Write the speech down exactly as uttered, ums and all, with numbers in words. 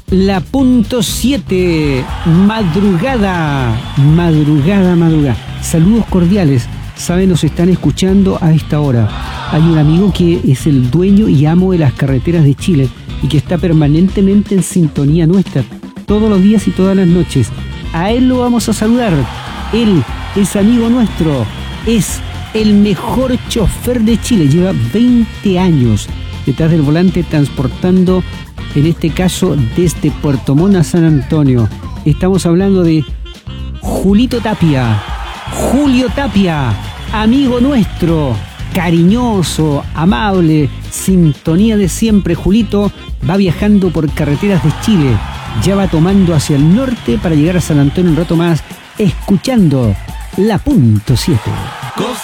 La punto siete, madrugada, madrugada, madrugada. Saludos cordiales. Saben, nos están escuchando a esta hora. Hay un amigo que es el dueño y amo de las carreteras de Chile y que está permanentemente en sintonía nuestra, todos los días y todas las noches. A él lo vamos a saludar. Él es amigo nuestro, es el mejor chofer de Chile. Lleva veinte años detrás del volante transportando, en este caso, desde Puerto Montt a San Antonio. Estamos hablando de Julito Tapia. Julio Tapia, amigo nuestro, cariñoso, amable, sintonía de siempre. Julito va viajando por carreteras de Chile. Ya va tomando hacia el norte para llegar a San Antonio un rato más, escuchando la punto siete.